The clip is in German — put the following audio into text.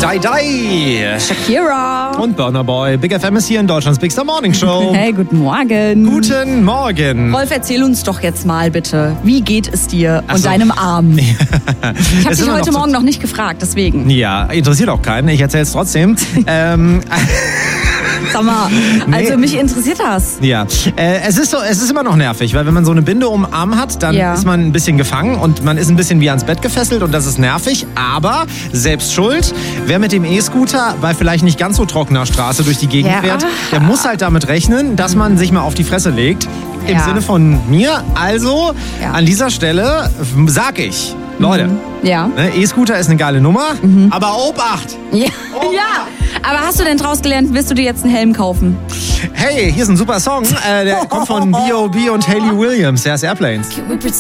Die. Shakira. Und Burna Boy. Big FM ist hier in Deutschlands Big Star Morning Show. Hey, guten Morgen. Guten Morgen. Rolf, erzähl uns doch jetzt mal bitte, wie geht es dir und deinem Arm? Ich habe dich heute Morgen noch nicht gefragt, deswegen. Ja, interessiert auch keinen. Ich erzähle es trotzdem. Sag mal, also mich interessiert das. Ja, es ist immer noch nervig, weil wenn man so eine Binde um den Arm hat, dann ist man ein bisschen gefangen und man ist ein bisschen wie ans Bett gefesselt und das ist nervig, aber selbst schuld. Wer mit dem E-Scooter bei vielleicht nicht ganz so trockener Straße durch die Gegend fährt, der muss halt damit rechnen, dass man sich mal auf die Fresse legt. Im Sinne von mir. Also an dieser Stelle sag ich, Leute, E-Scooter ist eine geile Nummer, aber Obacht! Ja. Aber hast du denn draus gelernt, wirst du dir jetzt einen Helm kaufen? Hey, hier ist ein super Song, der kommt von B.O.B. und Hayley Williams, der ist Airplanes.